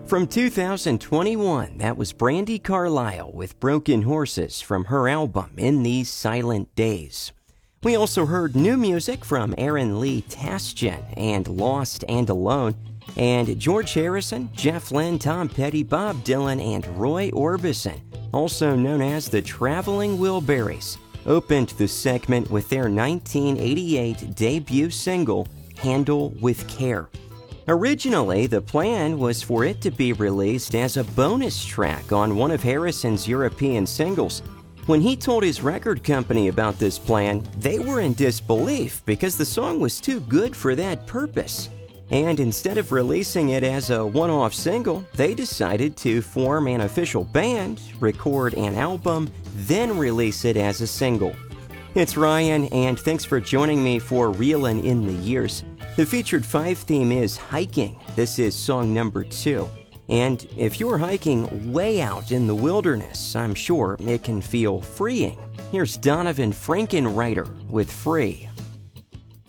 From 2021, that was Brandi Carlile with Broken Horses from her album In These Silent Days. We also heard new music from Aaron Lee Tasjan and Lost and Alone, and George Harrison, Jeff Lynne, Tom Petty, Bob Dylan, and Roy Orbison, also known as the Traveling Wilburys, opened the segment with their 1988 debut single, Handle with Care. Originally, the plan was for it to be released as a bonus track on one of Harrison's European singles. When he told his record company about this plan, they were in disbelief because the song was too good for that purpose. And instead of releasing it as a one-off single, they decided to form an official band, record an album, then release it as a single. It's Ryan, and thanks for joining me for Reelin' in the Years. The featured 5 theme is hiking. This is song number 2. And if you're hiking way out in the wilderness, I'm sure it can feel freeing. Here's Donovan Frankenreiter with Free.